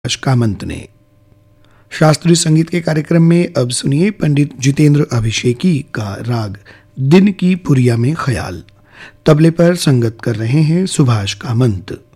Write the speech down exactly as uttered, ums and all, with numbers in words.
सुभाष कामंत ने। शास्त्रीय संगीत के कार्यक्रम में अब सुनिए पंडित जितेंद्र अभिषेकी का राग दिन की पुरिया में ख्याल। तबले पर संगत कर रहे हैं सुभाष कामंत।